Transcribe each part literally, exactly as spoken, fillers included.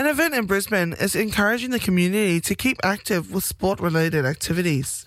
An event in Brisbane is encouraging the community to keep active with sport-related activities.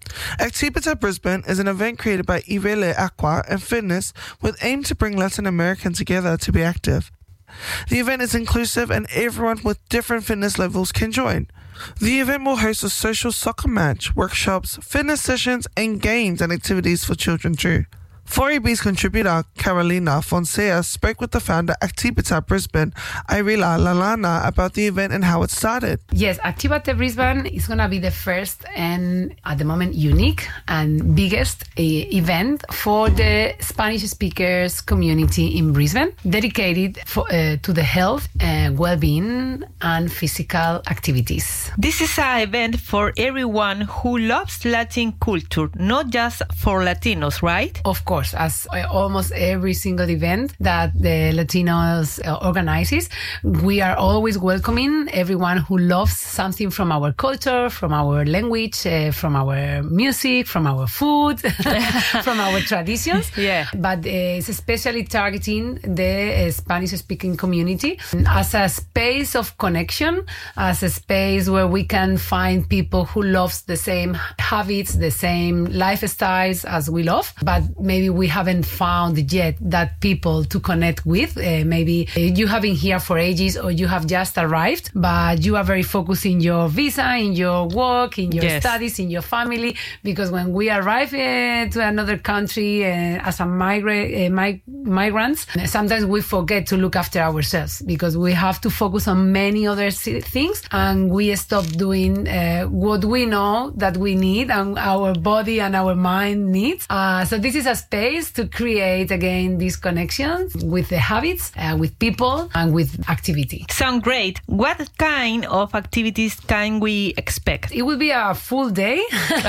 Activita Brisbane is an event created by Ivele Aqua and Fitness with aim to bring Latin Americans together to be active. The event is inclusive and everyone with different fitness levels can join. The event will host a social soccer match, workshops, fitness sessions, and games and activities for children too. four A B's contributor Carolina Fonseca spoke with the founder Activita Brisbane, Irila Lalana, about the event and how it started. Yes, Activita Brisbane is going to be the first and at the moment unique and biggest uh, event for the Spanish speakers community in Brisbane, dedicated for, uh, to the health and well-being and physical activities. This is an event for everyone who loves Latin culture, not just for Latinos, right? Of course. As almost every single event that the Latinos uh, organizes, we are always welcoming everyone who loves something from our culture, from our language, uh, from our music, from our food, from our traditions. Yeah. But uh, it's especially targeting the uh, Spanish-speaking community as a space of connection, as a space where we can find people who loves the same habits, the same lifestyles as we love, but maybe we haven't found yet that people to connect with. Uh, maybe you have been here for ages or you have just arrived, but you are very focused in your visa, in your work, in your yes. studies, in your family. Because when we arrive uh, to another country uh, as a migrant, uh, mig- migrants, sometimes we forget to look after ourselves because we have to focus on many other things and we stop doing uh, what we know that we need and our body and our mind needs. Uh, so this is a space to create again these connections with the habits, uh, with people, and with activity. Sound great. What kind of activities can we expect? It will be a full day,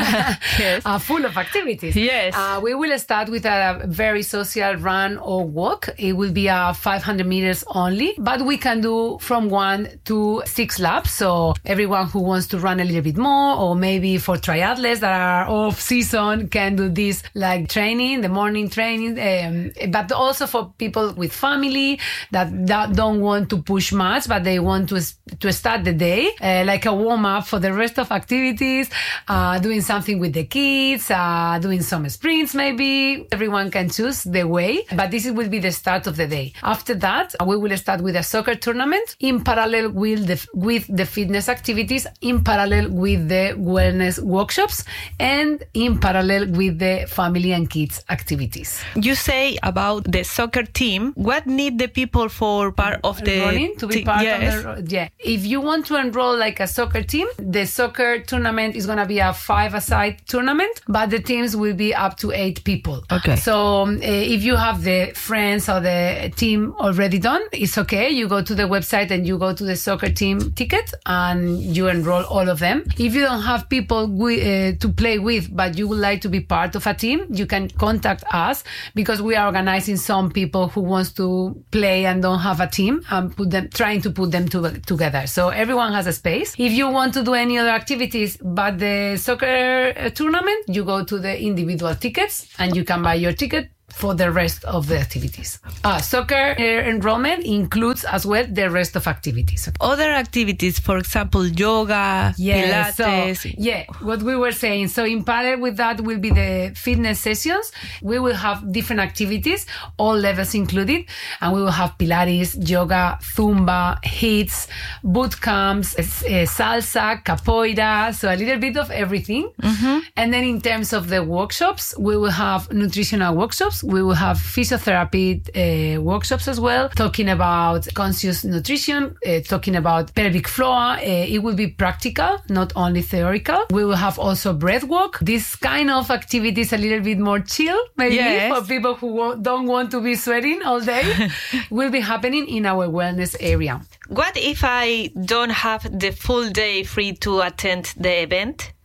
yes. uh, full of activities. Yes. Uh, we will start with a very social run or walk. It will be a five hundred meters only, but we can do from one to six laps. So everyone who wants to run a little bit more, or maybe for triathletes that are off season, can do this like training, the morning training, um, but also for people with family that, that don't want to push much, but they want to to start the day, uh, like a warm-up for the rest of activities, uh, doing something with the kids, uh, doing some sprints maybe. Everyone can choose the way, but this will be the start of the day. After that, we will start with a soccer tournament in parallel with the, with the fitness activities, in parallel with the wellness workshops, and in parallel with the family and kids activities. You say about the soccer team. What need the people for part of the running to be te- part yes. of the yeah? If you want to enroll like a soccer team, the soccer tournament is gonna be a five-a-side tournament, but the teams will be up to eight people. Okay. So um, if you have the friends or the team already done, it's okay. You go to the website and you go to the soccer team ticket and you enroll all of them. If you don't have people uh, to play with, but you would like to be part of a team, you can contact us because we are organizing some people who wants to play and don't have a team and put them, trying to put them to, together. So everyone has a space. If you want to do any other activities but the soccer tournament, you go to the individual tickets and you can buy your ticket for the rest of the activities. Uh, soccer uh, enrollment includes as well the rest of activities. Other activities, for example, yoga, yes, Pilates. So, yeah, what we were saying. So in parallel with that will be the fitness sessions. We will have different activities, all levels included, and we will have Pilates, yoga, Zumba, HIITs, boot camps, uh, salsa, capoeira, so a little bit of everything. Mm-hmm. And then in terms of the workshops, we will have nutritional workshops. We will have physiotherapy uh, workshops as well, talking about conscious nutrition, uh, talking about pelvic floor. Uh, it will be practical, not only theoretical. We will have also breath work. This kind of activity is a little bit more chill, maybe yes. for people who won't, don't want to be sweating all day. Will be happening in our wellness area. What if I don't have the full day free to attend the event?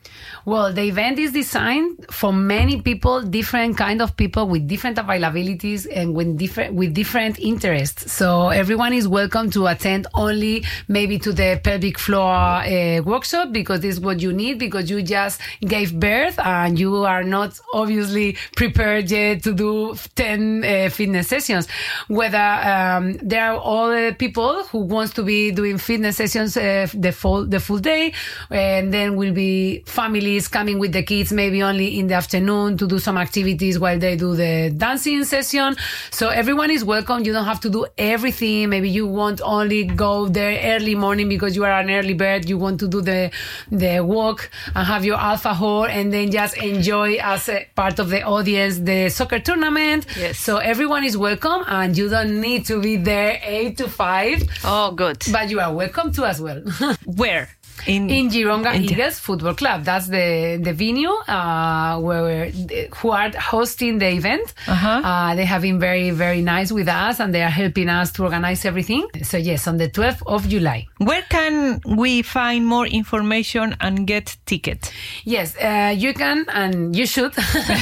Well, the event is designed for many people, different kind of people with different availabilities and with different with different interests. So everyone is welcome to attend only maybe to the pelvic floor uh, workshop because this is what you need because you just gave birth and you are not obviously prepared yet to do ten uh, fitness sessions. Whether um, there are other people who wants to be doing fitness sessions uh, the full the full day, and then will be families coming with the kids maybe only in the afternoon to do some activities while they do the dancing session. So everyone is welcome. You don't have to do everything. Maybe you want only go there early morning because you are an early bird. You want to do the the walk and have your alpha hole and then just enjoy as a part of the audience the soccer tournament. Yes. So everyone is welcome and you don't need to be there eight to five. Oh, good. But you are welcome to as well. Where? In, in Gironga in Eagles Football Club. That's the, the venue uh, where we're, who are hosting the event. Uh-huh. Uh, they have been very, very nice with us and they are helping us to organize everything. So yes, on the twelfth of July. Where can we find more information and get tickets? Yes, uh, you can and you should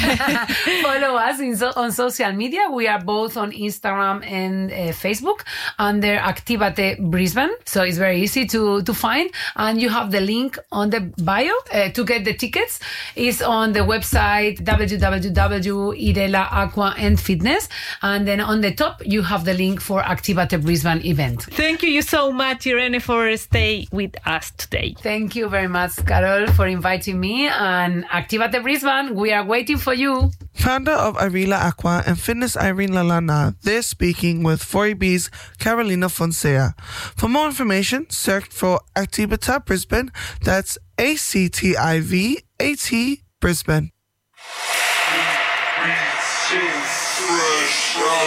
follow us in so, on social media. We are both on Instagram and uh, Facebook under Activate Brisbane. So it's very easy to, to find. And you have the link on the bio uh, to get the tickets. It's on the website w w w dot irela aqua and fitness. And then on the top, you have the link for Activate Brisbane event. Thank you so much, Irene, for staying with us today. Thank you very much, Carol, for inviting me. And Activate Brisbane, we are waiting for you. Founder of Irela Aqua and Fitness Irene Lalana, they're speaking with four E B's Carolina Fonseca. For more information, search for Activita Brisbane. That's A C T I V A T Brisbane.